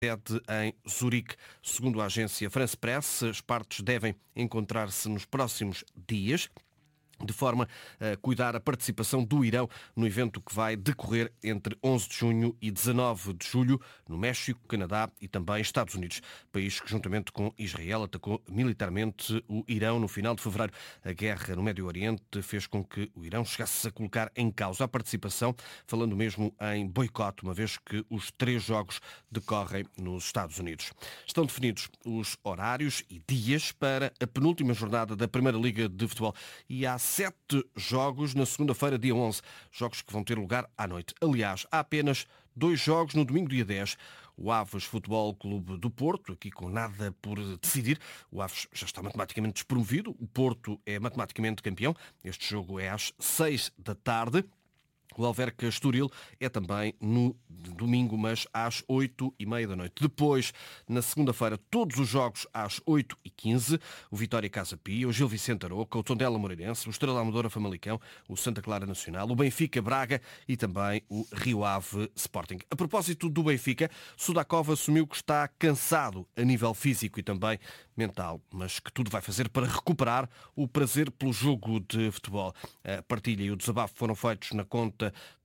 sede em Zurique. Segundo a agência France Press, as partes devem encontrar-se nos próximos dias, de forma a cuidar a participação do Irão no evento que vai decorrer entre 11 de junho e 19 de julho no México, Canadá e também Estados Unidos, país que, juntamente com Israel, atacou militarmente o Irão no final de fevereiro. A guerra no Médio Oriente fez com que o Irão chegasse a colocar em causa a participação, falando mesmo em boicote, uma vez que os 3 jogos decorrem nos Estados Unidos. Estão definidos os horários e dias para a penúltima jornada da Primeira Liga de Futebol e há 7 jogos na segunda-feira, dia 11. Jogos que vão ter lugar à noite. Aliás, há apenas 2 jogos no domingo, dia 10. O Aves Futebol Clube do Porto, aqui com nada por decidir. O Aves já está matematicamente despromovido. O Porto é matematicamente campeão. Este jogo é às 6 da tarde. O Alverca Estoril é também no domingo, mas às 8h30 da noite. Depois, na segunda-feira, todos os jogos às 8h15. O Vitória Casa Pia, o Gil Vicente Aroca, o Tondela Moreirense, o Estrela Amadora Famalicão, o Santa Clara Nacional, o Benfica Braga e também o Rio Ave Sporting. A propósito do Benfica, Sudakov assumiu que está cansado a nível físico e também mental, mas que tudo vai fazer para recuperar o prazer pelo jogo de futebol. A partilha e o desabafo foram feitos na conta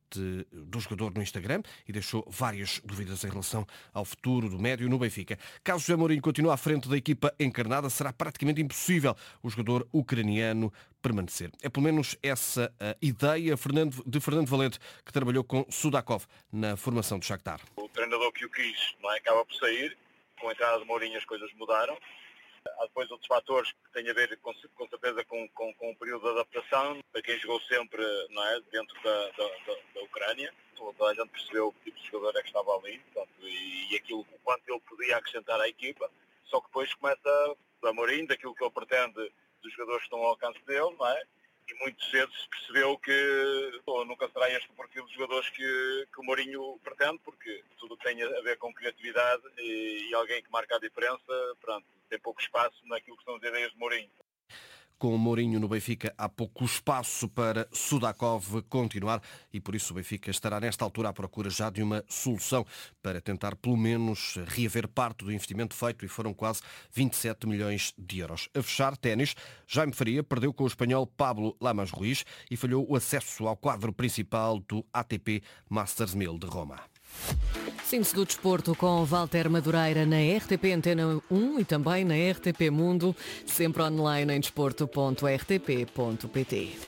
do jogador no Instagram e deixou várias dúvidas em relação ao futuro do médio no Benfica. Caso José Mourinho continue à frente da equipa encarnada, será praticamente impossível o jogador ucraniano permanecer. É pelo menos essa a ideia de Fernando Valente, que trabalhou com Sudakov na formação do Shakhtar. O treinador que o quis acaba por sair. Com a entrada de Mourinho as coisas mudaram. Há depois outros fatores que têm a ver com certeza com o período de adaptação, para quem jogou sempre dentro da Ucrânia. Toda a gente percebeu que tipo de jogador é que estava ali, portanto, e aquilo, o quanto ele podia acrescentar à equipa. Só que depois começa a Mourinho, daquilo que ele pretende dos jogadores que estão ao alcance dele, e muito cedo se percebeu que nunca será este o perfil de jogadores que o Mourinho pretende, porque tudo o que tem a ver com criatividade e alguém que marca a diferença, tem pouco espaço naquilo que são as ideias de Mourinho. Com o Mourinho no Benfica, há pouco espaço para Sudakov continuar e por isso o Benfica estará nesta altura à procura já de uma solução para tentar pelo menos reaver parte do investimento feito e foram quase 27 milhões de euros. A fechar, ténis, Jaime Faria perdeu com o espanhol Pablo Lamas Ruiz e falhou o acesso ao quadro principal do ATP Masters 1000 de Roma. Síntese do desporto com Walter Madureira na RTP Antena 1 e também na RTP Mundo, sempre online em desporto.rtp.pt.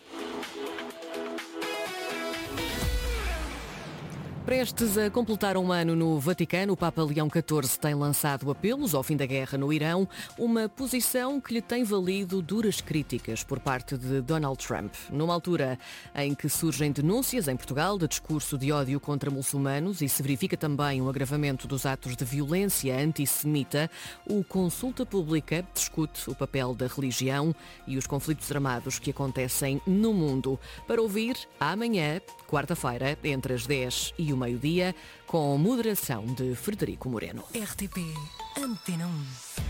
Prestes a completar um ano no Vaticano, o Papa Leão XIV tem lançado apelos ao fim da guerra no Irão, uma posição que lhe tem valido duras críticas por parte de Donald Trump. Numa altura em que surgem denúncias em Portugal de discurso de ódio contra muçulmanos e se verifica também um agravamento dos atos de violência antissemita, o Consulta Pública discute o papel da religião e os conflitos armados que acontecem no mundo. Para ouvir, amanhã, quarta-feira, entre as 10 e o meio-dia, com moderação de Frederico Moreno. RTP Antena 1.